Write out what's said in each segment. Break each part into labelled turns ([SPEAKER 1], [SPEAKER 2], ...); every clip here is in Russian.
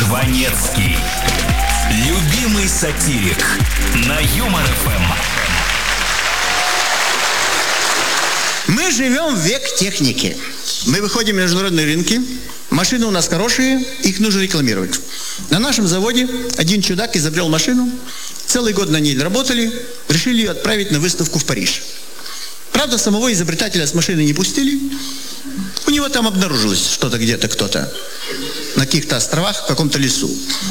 [SPEAKER 1] Жванецкий. Любимый сатирик на Юмор ФМ.
[SPEAKER 2] Мы живем в век техники. Мы выходим на международные рынки. Машины у нас хорошие, их нужно рекламировать. На нашем заводе один чудак изобрел машину. Целый год на ней работали. Решили ее отправить на выставку в Париж. Правда, самого изобретателя с машины не пустили. У него там обнаружилось что-то где-то, кто-то. На каких-то островах, в каком-то лесу.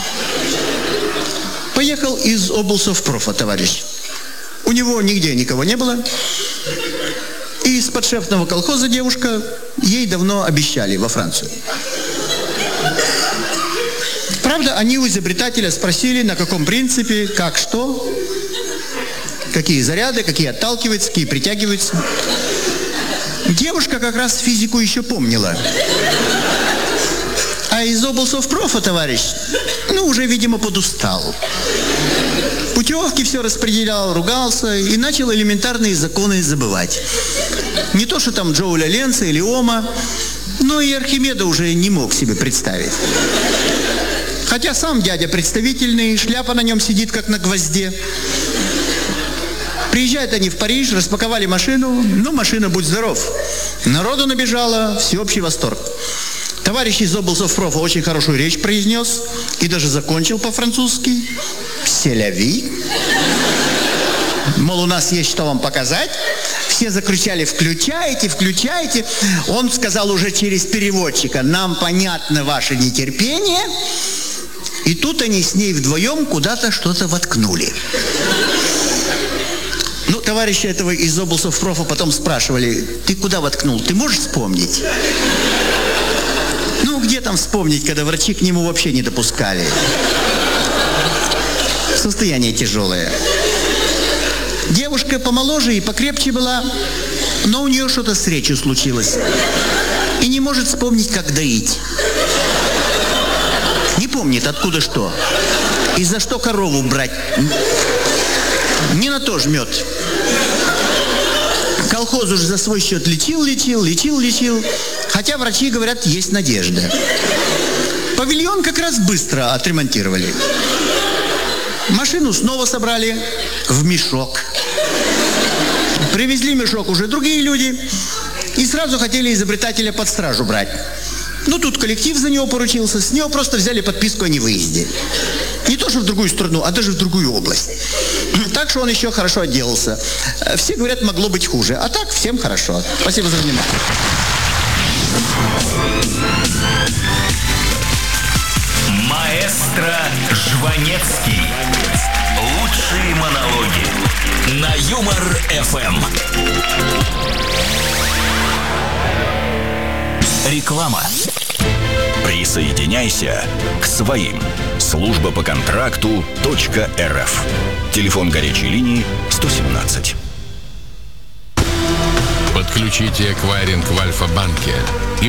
[SPEAKER 2] Поехал из облсовпрофа товарищ. У него нигде никого не было. И из подшефного колхоза девушка, ей давно обещали во Францию. Правда, они у изобретателя спросили, на каком принципе, как, что, какие заряды, какие отталкиваются, какие притягиваются. Девушка как раз физику еще помнила. А из облсовпрофа товарищ, уже, видимо, подустал. Путевки все распределял, ругался и начал элементарные законы забывать. Не то, что там Джоуля Ленца или Ома, но и Архимеда уже не мог себе представить. Хотя сам дядя представительный, шляпа на нем сидит, как на гвозде. Приезжают они в Париж, распаковали машину, машина, будь здоров. Народу набежало, всеобщий восторг. Товарищ из облсовпрофа очень хорошую речь произнес и даже закончил по-французски. «Селяви». Мол, у нас есть что вам показать. Все закричали: «Включайте, включайте». Он сказал уже через переводчика: «Нам понятно ваше нетерпение». И тут они с ней вдвоем куда-то что-то воткнули. Товарища этого из облсовпрофа потом спрашивали: «Ты куда воткнул? Ты можешь вспомнить?» Где там вспомнить, когда врачи к нему вообще не допускали? Состояние тяжелое. Девушка помоложе и покрепче была, но у нее что-то с речью случилось. И не может вспомнить, как доить. Не помнит, откуда что. И за что корову брать. Не на то жмет. Колхоз уже за свой счет лечил. Хотя врачи говорят, есть надежда. Павильон как раз быстро отремонтировали. Машину снова собрали в мешок. Привезли мешок уже другие люди. И сразу хотели изобретателя под стражу брать. Тут коллектив за него поручился. С него просто взяли подписку о невыезде. Не то, что в другую страну, а даже в другую область. Так что он еще хорошо отделался. Все говорят, могло быть хуже. А так всем хорошо. Спасибо за внимание.
[SPEAKER 1] Маэстро Жванецкий. Лучшие монологи на Юмор ФМ. Реклама. Присоединяйся к своим. Служба по контракту .рф. Телефон горячей линии 117.
[SPEAKER 3] Подключите эквайринг в Альфа-банке и